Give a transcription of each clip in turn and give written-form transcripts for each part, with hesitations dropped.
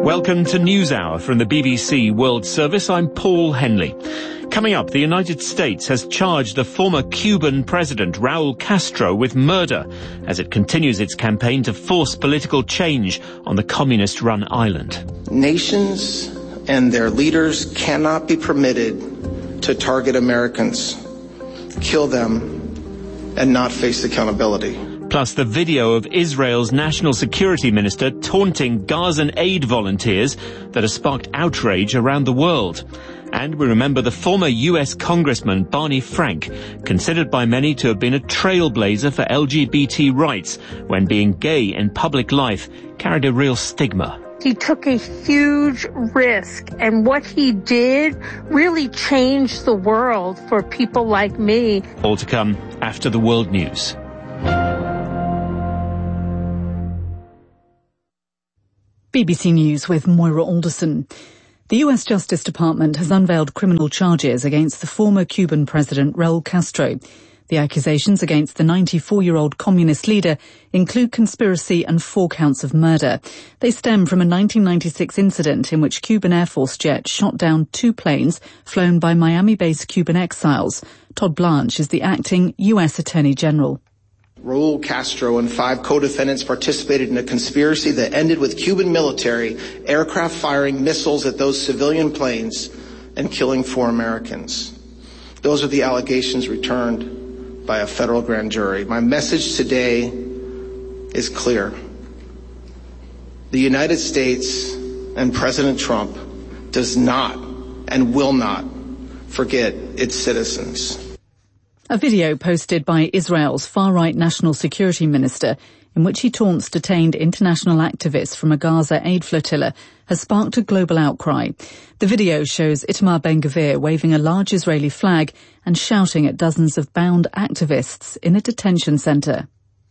Welcome to NewsHour from the BBC World Service. I'm Paul Henley. Coming up, the United States has charged the former Cuban president Raul Castro with murder as it continues its campaign to force political change on the communist-run island. Nations and their leaders cannot be permitted to target Americans, kill them, and not face accountability. Plus the video of Israel's national security minister taunting Gazan aid volunteers that has sparked outrage around the world. And we remember the former US Congressman Barney Frank, considered by many to have been a trailblazer for LGBT rights when being gay in public life carried a real stigma. He took a huge risk, and what he did really changed the world for people like me. All to come after the world news. BBC News with Moira Alderson. The US Justice Department has unveiled criminal charges against the former Cuban president Raul Castro. The accusations against the 94-year-old communist leader include conspiracy and 4 counts of murder. They stem from a 1996 incident in which Cuban Air Force jets shot down 2 planes flown by Miami-based Cuban exiles. Todd Blanche is the acting US Attorney General. Raul Castro and 5 co-defendants participated in a conspiracy that ended with Cuban military aircraft firing missiles at those civilian planes and killing 4 Americans. Those are the allegations returned by a federal grand jury. My message today is clear. The United States and President Trump does not and will not forget its citizens. A video posted by Israel's far-right national security minister in which he taunts detained international activists from a Gaza aid flotilla has sparked a global outcry. The video shows Itamar Ben-Gvir waving a large Israeli flag and shouting at dozens of bound activists in a detention center.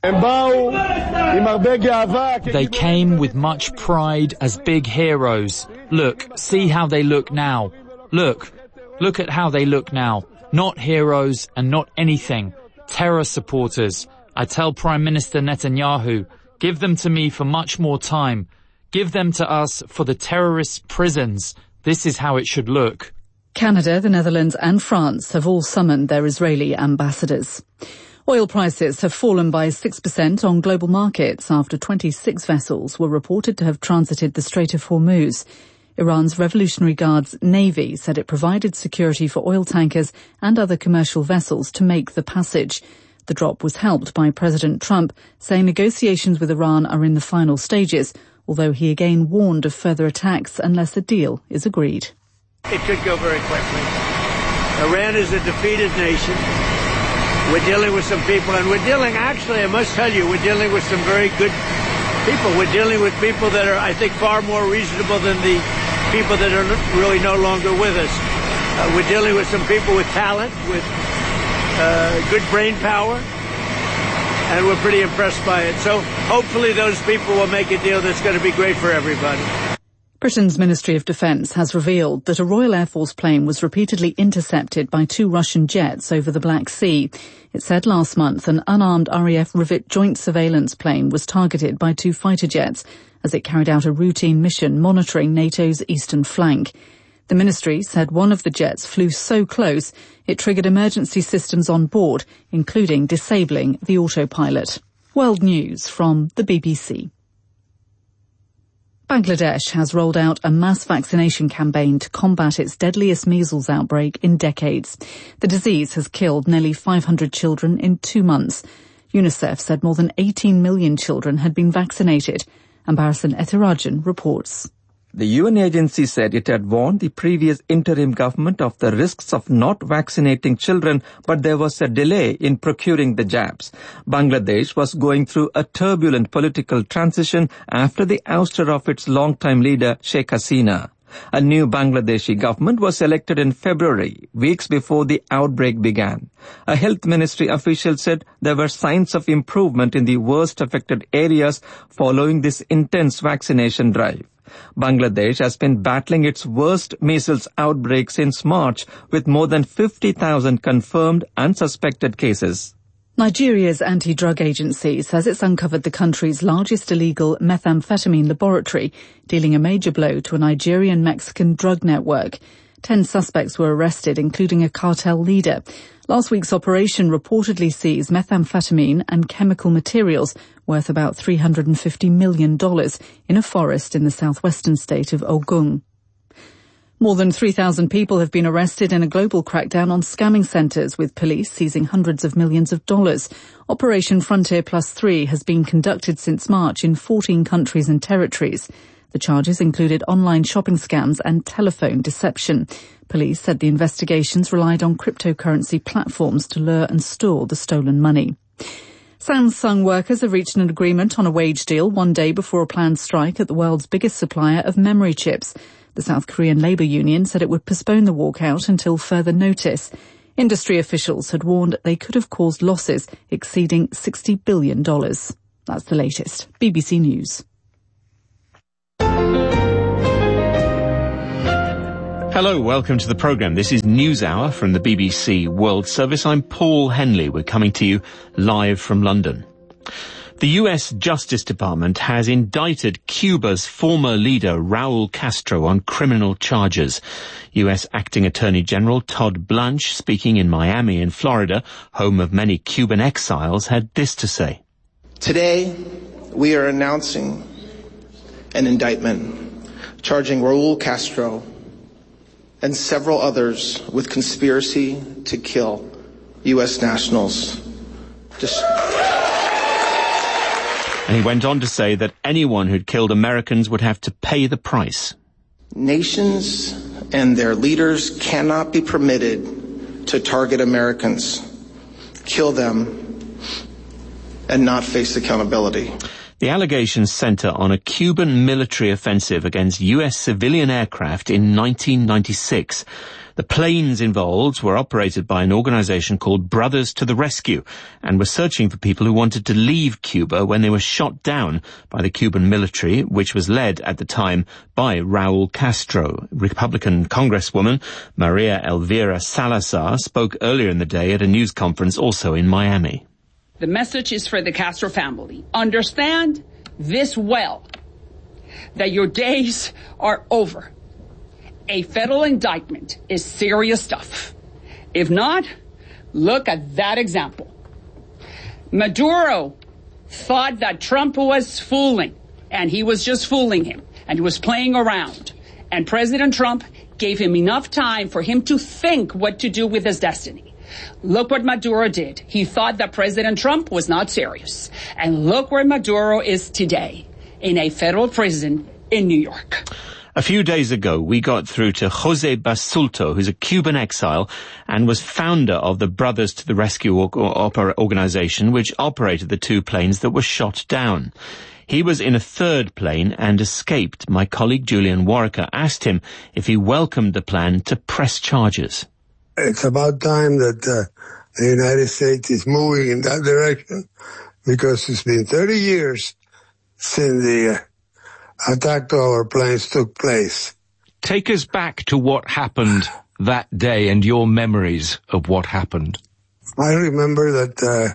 They came with much pride as big heroes. Look, see how they look now. Look at how they look now. Not heroes and not anything. Terror supporters. I tell Prime Minister Netanyahu, give them to me for much more time. Give them to us for the terrorists' prisons. This is how it should look. Canada, the Netherlands and France have all summoned their Israeli ambassadors. Oil prices have fallen by 6% on global markets after 26 vessels were reported to have transited the Strait of Hormuz. Iran's Revolutionary Guard's Navy said it provided security for oil tankers and other commercial vessels to make the passage. The drop was helped by President Trump, saying negotiations with Iran are in the final stages, although he again warned of further attacks unless a deal is agreed. It could go very quickly. Iran is a defeated nation. We're dealing with some people, and I must tell you, we're dealing with some very good people. We're dealing with people that are, I think, far more reasonable than the people that are really no longer with us. We're dealing with some people with talent, with good brain power, and we're pretty impressed by it. So hopefully those people will make a deal that's going to be great for everybody. Britain's Ministry of Defence has revealed that a Royal Air Force plane was repeatedly intercepted by 2 Russian jets over the Black Sea. It said last month an unarmed RAF Rivet joint surveillance plane was targeted by 2 fighter jets as it carried out a routine mission monitoring NATO's eastern flank. The ministry said one of the jets flew so close it triggered emergency systems on board, including disabling the autopilot. World News from the BBC. Bangladesh has rolled out a mass vaccination campaign to combat its deadliest measles outbreak in decades. The disease has killed nearly 500 children in 2 months. UNICEF said more than 18 million children had been vaccinated. Ambarasan Ethirajan reports. The UN agency said it had warned the previous interim government of the risks of not vaccinating children, but there was a delay in procuring the jabs. Bangladesh was going through a turbulent political transition after the ouster of its longtime leader, Sheikh Hasina. A new Bangladeshi government was elected in February, weeks before the outbreak began. A health ministry official said there were signs of improvement in the worst affected areas following this intense vaccination drive. Bangladesh has been battling its worst measles outbreak since March, with more than 50,000 confirmed and suspected cases. Nigeria's anti-drug agency says it's uncovered the country's largest illegal methamphetamine laboratory, dealing a major blow to a Nigerian-Mexican drug network. 10 suspects were arrested, including a cartel leader. Last week's operation reportedly seized methamphetamine and chemical materials worth about $350 million in a forest in the southwestern state of Ogun. More than 3,000 people have been arrested in a global crackdown on scamming centres, with police seizing hundreds of millions of dollars. Operation Frontier Plus 3 has been conducted since March in 14 countries and territories. The charges included online shopping scams and telephone deception. Police said the investigations relied on cryptocurrency platforms to lure and store the stolen money. Samsung workers have reached an agreement on a wage deal 1 day before a planned strike at the world's biggest supplier of memory chips. The South Korean Labour Union said it would postpone the walkout until further notice. Industry officials had warned they could have caused losses exceeding $60 billion. That's the latest. BBC News. Hello, welcome to the programme. This is NewsHour from the BBC World Service. I'm Paul Henley. We're coming to you live from London. The US Justice Department has indicted Cuba's former leader, Raul Castro, on criminal charges. US Acting Attorney General Todd Blanche, speaking in Miami in Florida, home of many Cuban exiles, had this to say. Today, we are announcing an indictment charging Raul Castro and several others with conspiracy to kill U.S. nationals. And he went on to say that anyone who'd killed Americans would have to pay the price. Nations and their leaders cannot be permitted to target Americans, kill them, and not face accountability. The allegations center on a Cuban military offensive against U.S. civilian aircraft in 1996. The planes involved were operated by an organization called Brothers to the Rescue and were searching for people who wanted to leave Cuba when they were shot down by the Cuban military, which was led at the time by Raul Castro. Republican Congresswoman Maria Elvira Salazar spoke earlier in the day at a news conference also in Miami. The message is for the Castro family. Understand this well, that your days are over. A federal indictment is serious stuff. If not, look at that example. Maduro thought that Trump was fooling, and he was just fooling him, and he was playing around. And President Trump gave him enough time for him to think what to do with his destiny. Look what Maduro did. He thought that President Trump was not serious. And look where Maduro is today, in a federal prison in New York. A few days ago, we got through to Jose Basulto, who's a Cuban exile and was founder of the Brothers to the Rescue organization, which operated the two planes that were shot down. He was in a third plane and escaped. My colleague Julian Warwicker asked him if he welcomed the plan to press charges. It's about time that the United States is moving in that direction, because it's been 30 years since the attack to our planes took place. Take us back to what happened that day and your memories of what happened. I remember that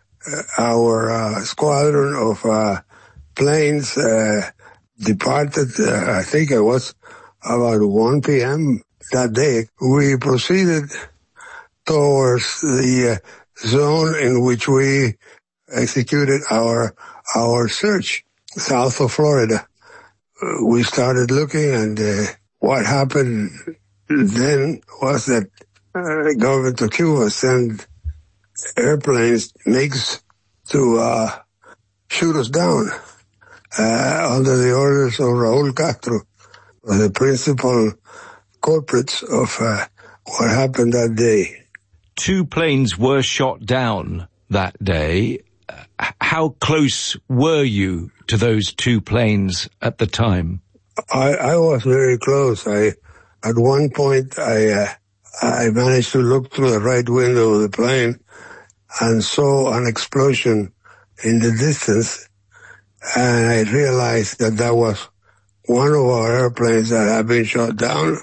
our squadron of planes departed, I think it was about 1 p.m. that day. We proceeded towards the zone in which we executed our search, south of Florida. We started looking, and what happened then was that the government of Cuba sent airplanes, MiGs, to shoot us down under the orders of Raul Castro, the principal culprits of what happened that day. 2 planes were shot down that day. How close were you to those 2 planes at the time? I was very close. At one point, I managed to look through the right window of the plane and saw an explosion in the distance, and I realized that was one of our airplanes that had been shot down.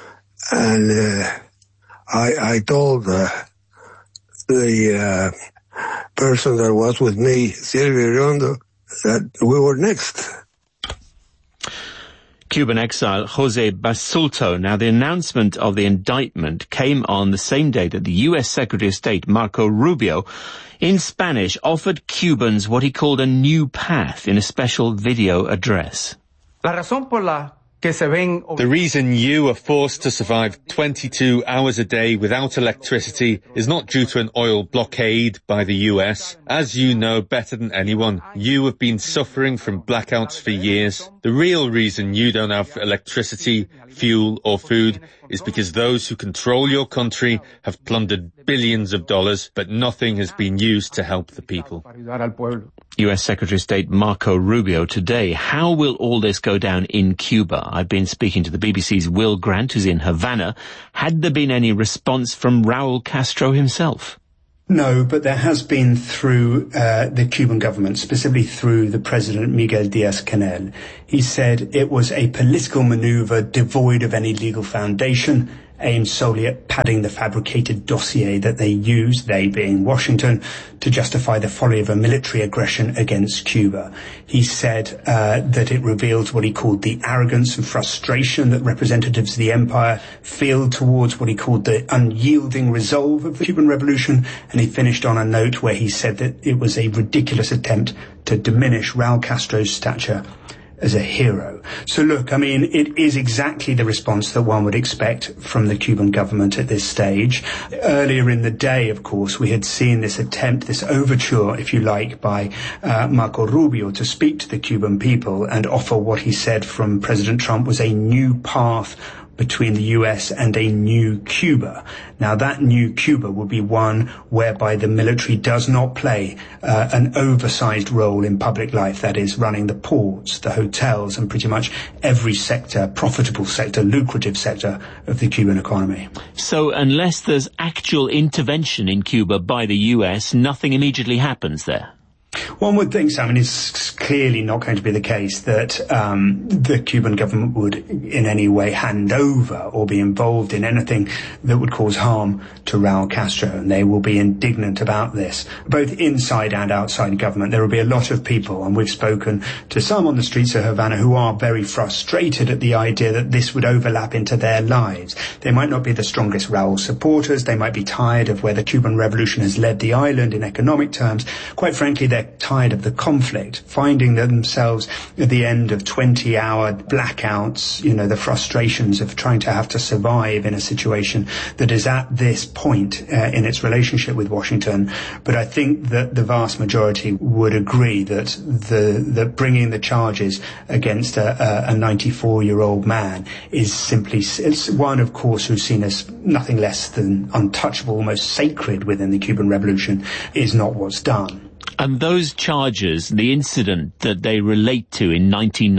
And I told the person that was with me, Silvio Riondo, that we were next. Cuban exile Jose Basulto. Now, the announcement of the indictment came on the same day that the U.S. Secretary of State, Marco Rubio, in Spanish, offered Cubans what he called a new path in a special video address. The reason you are forced to survive 22 hours a day without electricity is not due to an oil blockade by the US. As you know better than anyone, you have been suffering from blackouts for years. The real reason you don't have electricity, fuel or food is because those who control your country have plundered billions of dollars, but nothing has been used to help the people. U.S. Secretary of State Marco Rubio today. How will all this go down in Cuba? I've been speaking to the BBC's Will Grant, who's in Havana. Had there been any response from Raul Castro himself? No, but there has been through the Cuban government, specifically through the president, Miguel Díaz-Canel. He said it was a political maneuver devoid of any legal foundation, aimed solely at padding the fabricated dossier that they used, they being Washington, to justify the folly of a military aggression against Cuba. He said that it reveals what he called the arrogance and frustration that representatives of the empire feel towards what he called the unyielding resolve of the Cuban Revolution, and he finished on a note where he said that it was a ridiculous attempt to diminish Raul Castro's stature as a hero. So look, I mean, it is exactly the response that one would expect from the Cuban government at this stage. Earlier in the day, of course, we had seen this attempt, this overture, if you like, by Marco Rubio to speak to the Cuban people and offer what he said from President Trump was a new path between the US and a new Cuba. Now, that new Cuba will be one whereby the military does not play an oversized role in public life, that is, running the ports, the hotels, and pretty much every sector, profitable sector, lucrative sector of the Cuban economy. So unless there's actual intervention in Cuba by the US, nothing immediately happens there? One would think so. I mean, it's clearly not going to be the case that the Cuban government would in any way hand over or be involved in anything that would cause harm to Raul Castro, and they will be indignant about this, both inside and outside government. There will be a lot of people, and we've spoken to some on the streets of Havana who are very frustrated at the idea that this would overlap into their lives. They might not be the strongest Raul supporters. They might be tired of where the Cuban Revolution has led the island in economic terms. Quite frankly, they're tired of the conflict, finding themselves at the end of 20-hour blackouts, you know, the frustrations of trying to have to survive in a situation that is at this point in its relationship with Washington. But I think that the vast majority would agree that the bringing the charges against a 94-year-old man is simply, it's one, of course, who's seen as nothing less than untouchable, almost sacred within the Cuban Revolution, is not what's done. And those charges, the incident that they relate to in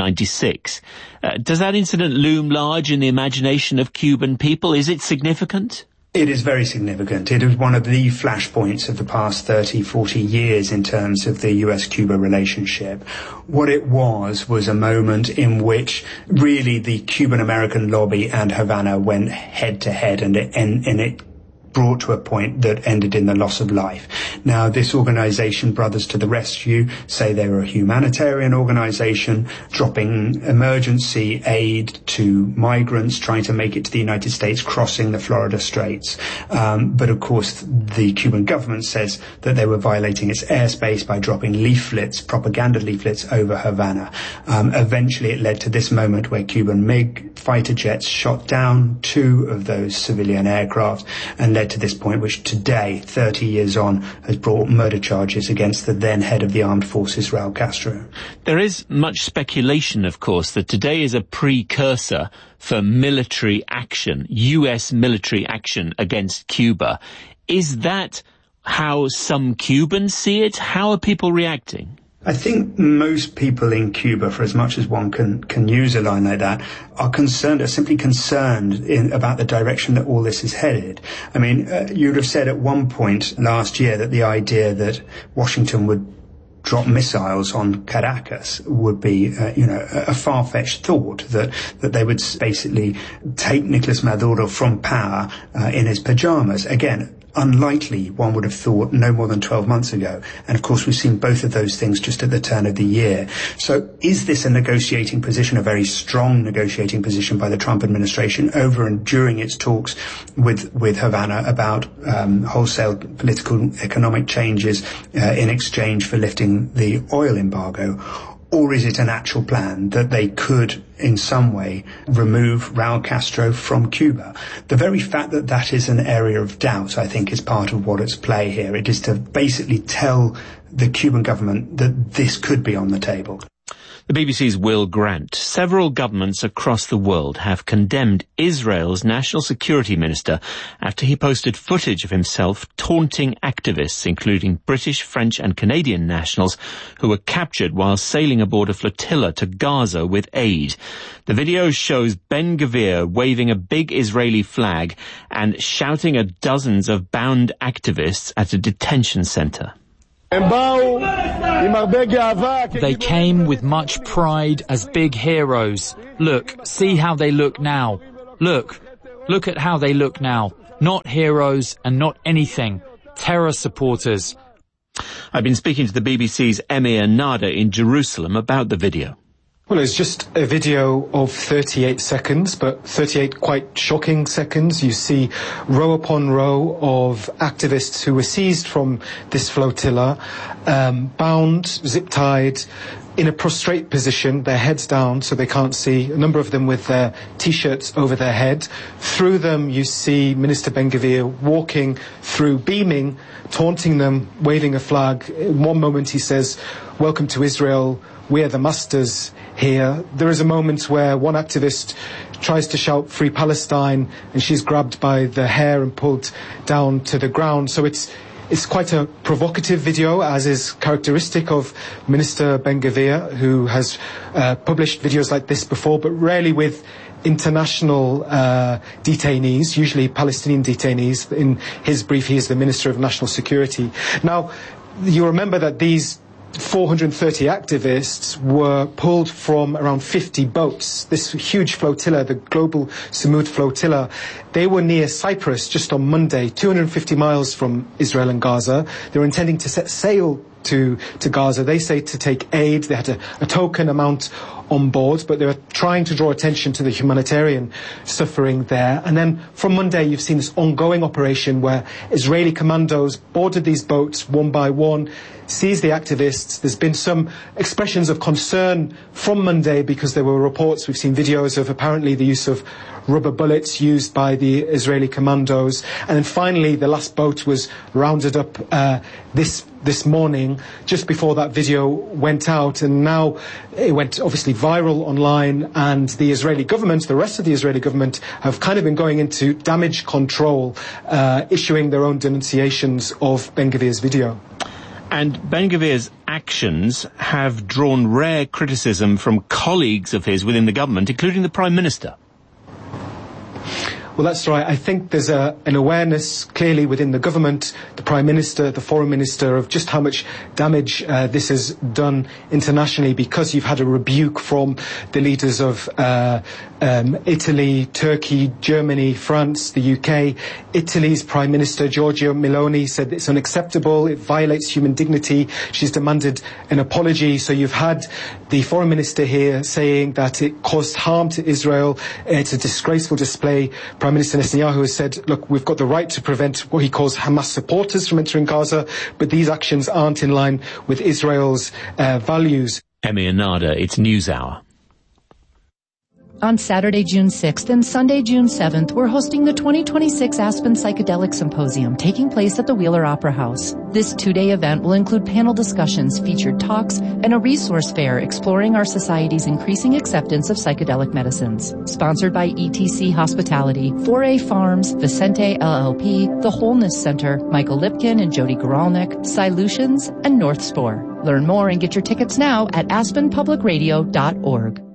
1996, does that incident loom large in the imagination of Cuban people? Is it significant? It is very significant. It is one of the flashpoints of the past 30, 40 years in terms of the US-Cuba relationship. What it was a moment in which really the Cuban-American lobby and Havana went head to head, and it brought to a point that ended in the loss of life. Now, this organization, Brothers to the Rescue, say they were a humanitarian organization, dropping emergency aid to migrants trying to make it to the United States, crossing the Florida Straits. But of course, the Cuban government says that they were violating its airspace by dropping leaflets, propaganda leaflets, over Havana. Eventually, it led to this moment where Cuban MiG fighter jets shot down 2 of those civilian aircraft and led to this point, which today, 30 years on, has brought murder charges against the then head of the armed forces, Raul Castro. There is much speculation, of course, that today is a precursor for military action, US military action against Cuba. Is that how some Cubans see it? How are people reacting? I think most people in Cuba, for as much as one can use a line like that, are simply concerned about the direction that all this is headed. I mean, you'd have said at one point last year that the idea that Washington would drop missiles on Caracas would be, a far-fetched thought, that they would basically take Nicolas Maduro from power in his pajamas. Again, unlikely, one would have thought, no more than 12 months ago. And of course, we've seen both of those things just at the turn of the year. So is this a negotiating position, a very strong negotiating position by the Trump administration over and during its talks with Havana about wholesale political economic changes in exchange for lifting the oil embargo? Or is it an actual plan that they could, in some way, remove Raul Castro from Cuba? The very fact that that is an area of doubt, I think, is part of what is at play here. It is to basically tell the Cuban government that this could be on the table. The BBC's Will Grant. Several governments across the world have condemned Israel's national security minister after he posted footage of himself taunting activists, including British, French and Canadian nationals who were captured while sailing aboard a flotilla to Gaza with aid. The video shows Ben-Gvir waving a big Israeli flag and shouting at dozens of bound activists at a detention centre. They came with much pride as big heroes. Look, see how they look now. Look at how they look now. Not heroes and not anything. Terror supporters. I've been speaking to the BBC's Emir Nada in Jerusalem about the video. Well, it's just a video of 38 seconds, but 38 quite shocking seconds. You see row upon row of activists who were seized from this flotilla, bound, zip-tied, in a prostrate position, their heads down so they can't see, a number of them with their T-shirts over their head. Through them, you see Minister Ben-Gvir walking through, beaming, taunting them, waving a flag. In one moment he says, "Welcome to Israel, we're the masters here." There is a moment where one activist tries to shout "Free Palestine" and she's grabbed by the hair and pulled down to the ground. So it's quite a provocative video, as is characteristic of Minister Ben-Gvir, who has published videos like this before, but rarely with international detainees, usually Palestinian detainees. In his brief, he is the Minister of National Security. Now, you remember that these 430 activists were pulled from around 50 boats. This huge flotilla, the Global Samud flotilla, they were near Cyprus just on Monday, 250 miles from Israel and Gaza. They were intending to set sail to Gaza. They say to take aid. They had a token amount on board, but they were trying to draw attention to the humanitarian suffering there. And then from Monday, you've seen this ongoing operation where Israeli commandos boarded these boats one by one, seized the activists. There's been some expressions of concern from Monday because there were reports, we've seen videos of apparently the use of rubber bullets used by the Israeli commandos. And then finally, the last boat was rounded up this morning, just before that video went out. And now it went obviously viral online, and the Israeli government, the rest of the Israeli government, have kind of been going into damage control, issuing their own denunciations of Ben-Gvir's video. And Ben-Gvir's actions have drawn rare criticism from colleagues of his within the government, including the Prime Minister. Well, that's right. I think there's an awareness clearly within the government, the Prime Minister, the Foreign Minister, of just how much damage this has done internationally, because you've had a rebuke from the leaders of Italy, Turkey, Germany, France, the UK. Italy's Prime Minister, Giorgia Meloni, said it's unacceptable, it violates human dignity. She's demanded an apology. So you've had the Foreign Minister here saying that it caused harm to Israel. It's a disgraceful display. Prime Minister Netanyahu has said, look, we've got the right to prevent what he calls Hamas supporters from entering Gaza, but these actions aren't in line with Israel's values. Emir Nada, it's NewsHour. On Saturday, June 6th and Sunday, June 7th, we're hosting the 2026 Aspen Psychedelic Symposium taking place at the Wheeler Opera House. This two-day event will include panel discussions, featured talks, and a resource fair exploring our society's increasing acceptance of psychedelic medicines. Sponsored by ETC Hospitality, 4A Farms, Vicente LLP, The Wholeness Center, Michael Lipkin and Jody Goralnik, Solutions, and North Spore. Learn more and get your tickets now at aspenpublicradio.org.